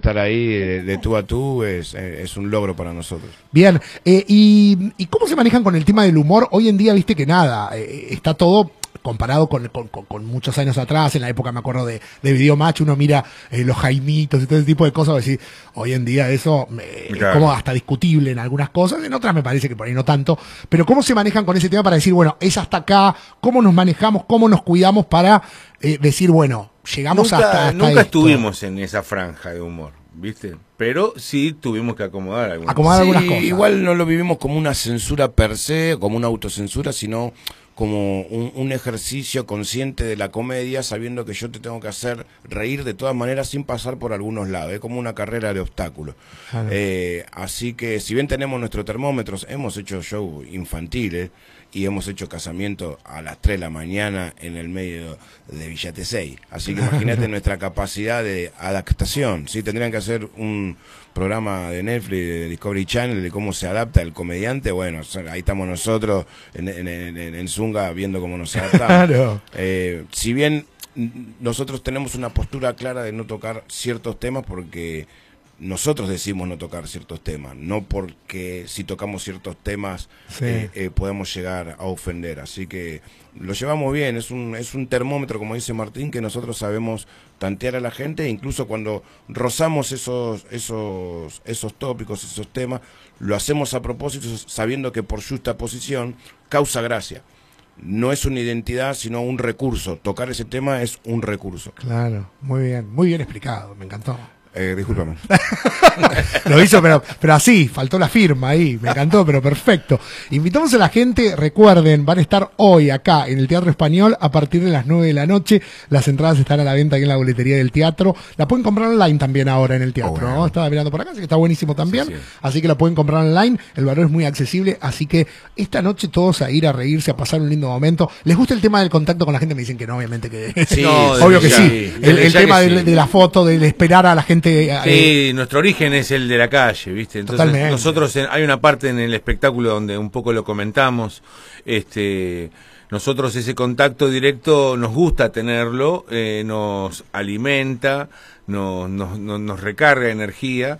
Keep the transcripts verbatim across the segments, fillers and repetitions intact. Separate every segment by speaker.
Speaker 1: estar ahí de, de tú a tú es, es un logro para nosotros.
Speaker 2: Bien, eh, y, ¿y cómo se manejan con el tema del humor? Hoy en día, viste que nada, eh, está todo comparado con, con, con, con muchos años atrás. En la época, me acuerdo, de, de Videomatch, uno mira eh, los Jaimitos y todo ese tipo de cosas, decir, hoy en día eso eh, claro. es como hasta discutible en algunas cosas, en otras me parece que por ahí no tanto, pero ¿cómo se manejan con ese tema para decir, bueno, es hasta acá? ¿Cómo nos manejamos? ¿Cómo nos cuidamos para eh, decir, bueno, llegamos
Speaker 3: nunca,
Speaker 2: hasta, hasta
Speaker 3: Nunca
Speaker 2: esto?
Speaker 3: Estuvimos en esa franja de humor, ¿viste? Pero sí tuvimos que acomodar algunas,
Speaker 2: acomodar
Speaker 4: sí,
Speaker 2: algunas cosas.
Speaker 4: Igual no lo vivimos como una censura per se, como una autocensura, sino como un, un ejercicio consciente de la comedia, sabiendo que yo te tengo que hacer reír de todas maneras sin pasar por algunos lados. Es como una carrera de obstáculos. Claro. Eh, así que si bien tenemos nuestros termómetros, hemos hecho shows infantiles y hemos hecho casamientos a las tres de la mañana en el medio de Villa Tesey. Así que imagínate nuestra capacidad de adaptación. ¿Sí? Tendrían que hacer un programa de Netflix, de Discovery Channel, de cómo se adapta el comediante. Bueno, ahí estamos nosotros en, en, en, en Zunga viendo cómo nos adaptamos. Claro. Eh, si bien nosotros tenemos una postura clara de no tocar ciertos temas porque nosotros decimos no tocar ciertos temas, no porque si tocamos ciertos temas sí. eh, eh, podemos llegar a ofender, así que lo llevamos bien, es un es un termómetro, como dice Martín, que nosotros sabemos tantear a la gente, incluso cuando rozamos esos esos esos tópicos, esos temas, lo hacemos a propósito, sabiendo que por justa posición causa gracia. No es una identidad, sino un recurso. Tocar ese tema es un recurso.
Speaker 2: Claro, muy bien, muy bien explicado, me encantó.
Speaker 4: Eh, discúlpame.
Speaker 2: Lo hizo, pero, pero así, faltó la firma ahí, me encantó, pero perfecto. Invitamos a la gente, recuerden, van a estar hoy acá en el Teatro Español a partir de las nueve de la noche. Las entradas están a la venta aquí en la boletería del teatro. La pueden comprar online también ahora en el teatro, oh, bueno. ¿no? Estaba mirando por acá, así que está buenísimo también. Sí, sí. Así que la pueden comprar online, el valor es muy accesible, así que esta noche todos a ir a reírse, a pasar un lindo momento. ¿Les gusta el tema del contacto con la gente? Me dicen que no, obviamente que
Speaker 3: sí, no,
Speaker 2: obvio que
Speaker 3: ya,
Speaker 2: sí. El, el tema de, sí. de la foto, de esperar a la gente.
Speaker 3: Sí,
Speaker 2: eh,
Speaker 3: nuestro origen es el de la calle, ¿viste? Entonces totalmente. Nosotros en, hay una parte en el espectáculo donde un poco lo comentamos, este, nosotros ese contacto directo nos gusta tenerlo, eh, nos alimenta, nos, nos, nos, nos recarga energía.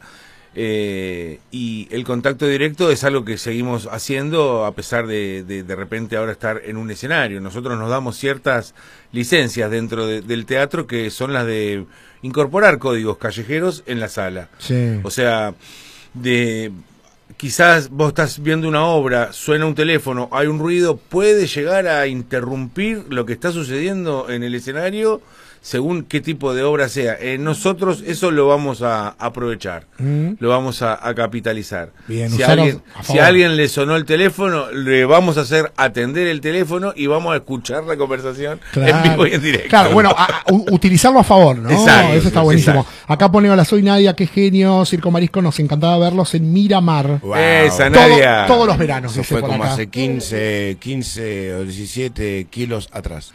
Speaker 3: Eh, y el contacto directo es algo que seguimos haciendo a pesar de, de de repente ahora estar en un escenario. Nosotros nos damos ciertas licencias dentro de, del teatro que son las de incorporar códigos callejeros en la sala. Sí. O sea, de quizás vos estás viendo una obra, suena un teléfono, hay un ruido, puede llegar a interrumpir lo que está sucediendo en el escenario según qué tipo de obra sea. Eh, nosotros eso lo vamos a aprovechar, mm. lo vamos a, a capitalizar. Bien, si, alguien, a si a alguien le sonó el teléfono, le vamos a hacer atender el teléfono y vamos a escuchar la conversación claro. en vivo y en directo.
Speaker 2: Claro, bueno, a, a, utilizarlo a favor, ¿no? Exacto, eso está buenísimo. Exacto. Acá pone, hola, soy Nadia, qué genio, Circo Marisco, nos encantaba verlos en Miramar.
Speaker 3: Wow. Esa, Nadia.
Speaker 2: Todo, todos los veranos.
Speaker 4: Eso fue como acá. Hace quince, quince o diecisiete kilos atrás.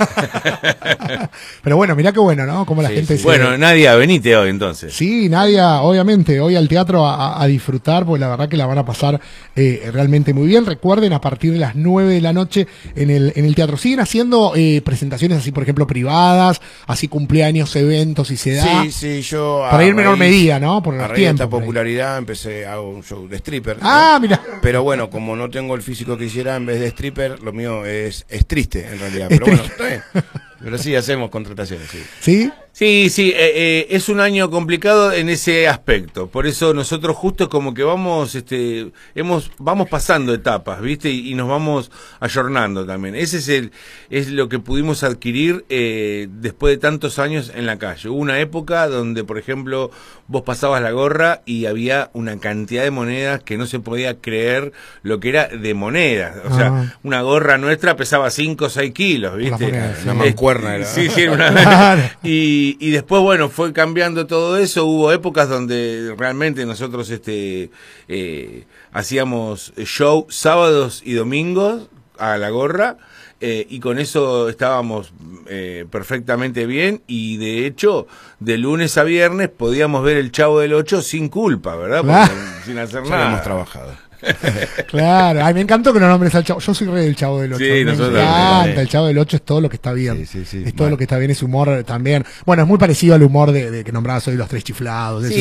Speaker 2: Pero bueno, mirá qué bueno, ¿no? Como la sí, gente
Speaker 3: sí. Bueno, se... Nadia, venite hoy entonces.
Speaker 2: Sí, Nadia, obviamente, hoy al teatro a, a disfrutar, porque la verdad que la van a pasar eh, realmente muy bien. Recuerden, a partir de las nueve de la noche en el, en el teatro. ¿Siguen haciendo eh, presentaciones así, por ejemplo, privadas, así cumpleaños, eventos, y se da?
Speaker 4: Sí, sí, yo...
Speaker 2: Para ir en menor medida, ¿no? Por
Speaker 4: a raíz de esta popularidad empecé a un show de stripper.
Speaker 2: Ah,
Speaker 4: ¿no?
Speaker 2: Mira.
Speaker 4: Pero bueno, como no tengo el físico que quisiera, en vez de stripper, lo mío es, es triste, en realidad. Pero bueno, está bien. Pero sí, hacemos contrataciones, sí.
Speaker 2: ¿Sí?
Speaker 3: Sí, sí, eh, eh, es un año complicado en ese aspecto. Por eso nosotros justo como que vamos, este, hemos, vamos pasando etapas, ¿viste? Y, y nos vamos ayornando también. Ese es el, es lo que pudimos adquirir eh, después de tantos años en la calle. Hubo una época donde, por ejemplo, vos pasabas la gorra y había una cantidad de monedas que no se podía creer lo que era de monedas. O ah. sea, una gorra nuestra pesaba cinco o seis kilos, ¿viste?
Speaker 4: Monedas, sí. Una mancuerna era.
Speaker 3: Sí, sí, una... y Y, y después, bueno, fue cambiando todo eso. Hubo épocas donde realmente nosotros este eh, hacíamos show sábados y domingos a la gorra, eh, y con eso estábamos eh, perfectamente bien, y de hecho, de lunes a viernes podíamos ver el Chavo del Ocho sin culpa, ¿verdad? Porque, ah, sin hacer nada.
Speaker 4: Hemos trabajado.
Speaker 2: Claro, ay, me encantó que lo nombres al Chavo. Yo soy rey del Chavo del Ocho.
Speaker 3: Sí,
Speaker 2: me encanta, el Chavo del Ocho es todo lo que está bien. Sí, sí, sí, es todo vale. lo que está bien, ese humor también. Bueno, es muy parecido al humor de, de que nombrabas hoy los Tres Chiflados.
Speaker 3: Sí,